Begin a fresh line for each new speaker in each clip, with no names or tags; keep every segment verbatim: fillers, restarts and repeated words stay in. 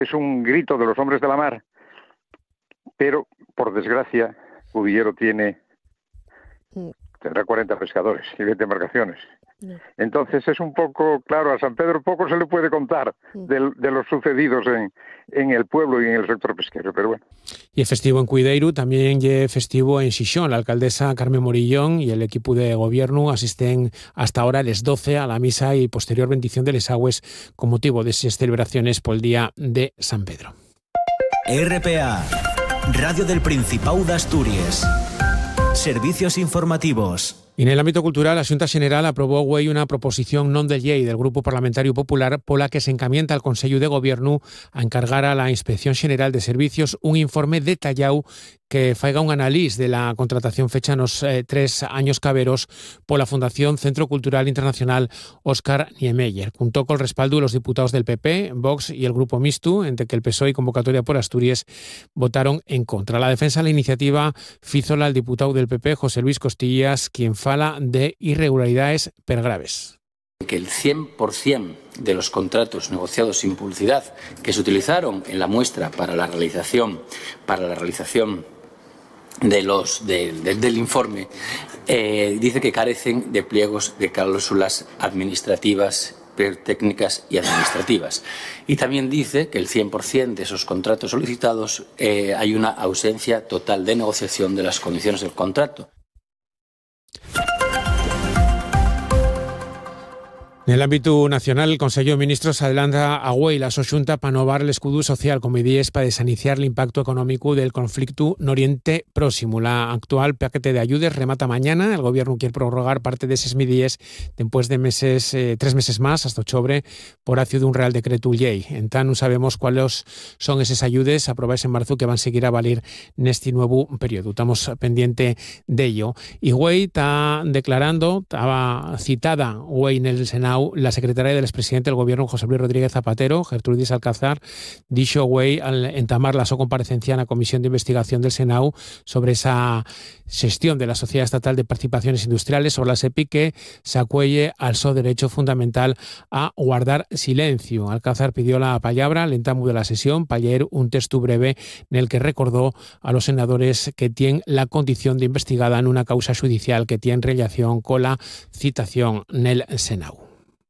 Es un grito de los hombres de la mar, pero, por desgracia, Cudillero tiene, tendrá cuarenta pescadores y veinte embarcaciones. Entonces es un poco, claro, a San Pedro poco se le puede contar de, de los sucedidos en, en el pueblo y en el sector pesquero, pero bueno.
Y es festivo en Cuideiru, también es festivo en Xixón. La alcaldesa Carmen Morillón y el equipo de gobierno asisten hasta ahora a las doce a la misa y posterior bendición de les agües con motivo de esas celebraciones por el Día de San Pedro.
R P A, Radio del Principado de Asturias. Servicios informativos.
Y en el ámbito cultural, la Xunta Xeneral aprobó hoy una proposición non de ley del Grupo Parlamentario Popular pola que se encamienta al Consello de Gobierno a encargar a la Inspección Xeneral de Servicios un informe detallado que faiga un análisis de la contratación fecha nos eh, tres años caberos pola Fundación Centro Cultural Internacional Óscar Niemeyer. Contó con el respaldo de los diputados del P P, Vox y el Grupo Mixto, entre que el P S O E y Convocatoria por Asturias votaron en contra. La defensa de la iniciativa fízola al diputado del P P, José Luis Costillas, quien fala de irregularidades pergraves.
Que el cien por cien de los contratos negociados sin publicidad que se utilizaron en la muestra para la realización, para la realización de los, de, de, del informe eh, dice que carecen de pliegos de cláusulas administrativas, técnicas y administrativas. Y también dice que el cien por cien de esos contratos solicitados eh, hay una ausencia total de negociación de las condiciones del contrato.
En el ámbito nacional, el Consejo de Ministros adelanta a Güell la so Xunta para novar el escudo social con medidas para desaniciar el impacto económico del conflicto en Oriente Próximo. La actual paquete de ayudas remata mañana. El gobierno quiere prorrogar parte de esas medidas después de meses, eh, tres meses más, hasta octubre, por acción de un Real Decreto Ley. En tan no sabemos cuáles son esas ayudas aprobadas en marzo que van a seguir a valer en este nuevo periodo. Estamos pendiente de ello. Y Güell está declarando, estaba citada Güell en el Senado, la secretaria del expresidente del gobierno, José Luis Rodríguez Zapatero, Gertrudis Alcázar, dicho güey al entamar la so comparecencia en la Comisión de Investigación del Senado sobre esa gestión de la Sociedad Estatal de Participaciones Industriales, sobre la SEPI, que se acuelle al so derecho fundamental a guardar silencio. Alcázar pidió la palabra al entamo de la sesión para leer un texto breve en el que recordó a los senadores que tienen la condición de investigada en una causa judicial que tiene relación con la citación en el Senado.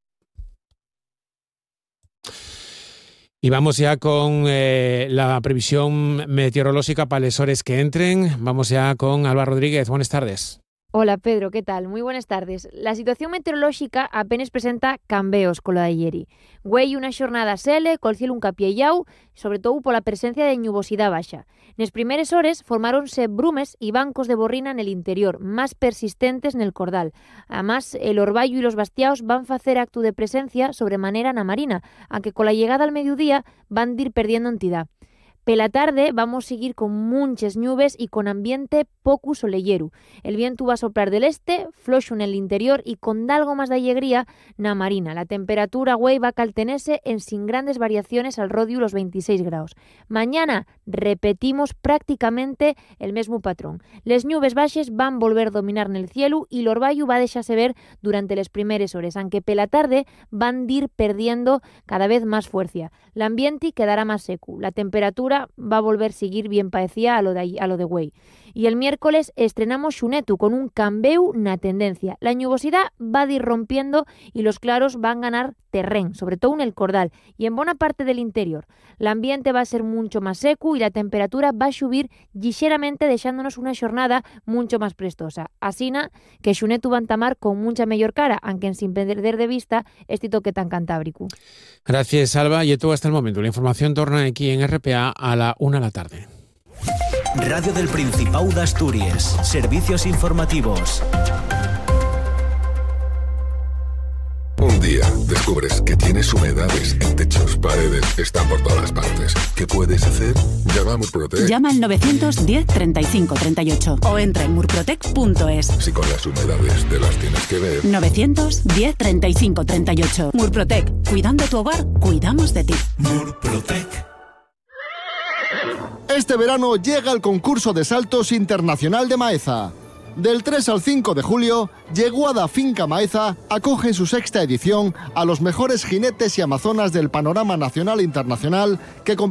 Y vamos ya con eh, la previsión meteorológica para las horas que entren. Vamos ya con Alba Rodríguez. Buenas tardes.
Hola Pedro, ¿qué tal? Muy buenas tardes. La situación meteorológica apenas presenta cambios con la de ayer. Güey una xornada sele, col cielo un capiellau, sobre todo por la presencia de nubosidad baja. Nes primeres hores formáronse brumes y bancos de borrina en el interior, más persistentes en el cordal. Además, el orballo y los bastiaos van a hacer acto de presencia sobremanera na marina, aunque con la llegada al mediodía van a ir perdiendo entidad. Pela tarde vamos a seguir con muchas nubes y con ambiente poco soleyeru. El viento va a soplar del este, flojo en el interior y con algo más de alegría na marina. La temperatura güey va a caltenese en sin grandes variaciones al rodio los veintiséis grados. Mañana repetimos prácticamente el mismo patrón. Les nubes baixes van a volver a dominar en el cielo y l'orballo va a dejarse ver durante las primeras horas, aunque pela tarde van a ir perdiendo cada vez más fuerza. El ambiente quedará más seco. La temperatura va a volver a seguir bien parecida a lo de, a lo de güey. Y el miércoles estrenamos Xunetu con un cambeu na tendencia. La nubosidad va a ir rompiendo y los claros van a ganar terreno, sobre todo en el cordal y en buena parte del interior. El ambiente va a ser mucho más seco y la temperatura va a subir ligeramente, dejándonos una jornada mucho más prestosa. Asina que Xunetu va a entamar con mucha mejor cara, aunque sin perder de vista este toque tan cantábrico.
Gracias, Alba. Y todo hasta el momento. La información torna aquí en R P A a la una de la tarde.
Radio del Principado de Asturias. Servicios informativos.
Un día descubres que tienes humedades en techos, paredes, están por todas partes. ¿Qué puedes hacer? Llama a Murprotec.
Llama al novecientos diez treinta y cinco treinta y ocho o entra en murprotec punto es.
Si con las humedades te las tienes que ver.
novecientos diez treinta y cinco treinta y ocho. Murprotec. Cuidando tu hogar, cuidamos de ti.
Murprotec.
Este verano llega el concurso de saltos internacional de Maeza. Del tres al cinco de julio, Yeguada Finca Maeza acoge en su sexta edición a los mejores jinetes y amazonas del panorama nacional e internacional que